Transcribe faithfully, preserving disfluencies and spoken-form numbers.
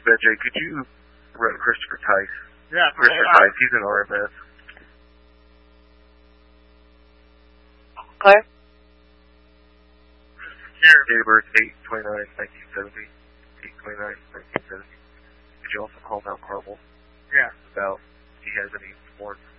Jay, could you run Christopher Tice? Yeah, Christopher okay, Tice, he's in R M S. Okay. Here. Date of birth, eight twenty-nine nineteen seventy. eight twenty-nine nineteen seventy. Could you also call Mount Carmel? Yeah. About if he has any more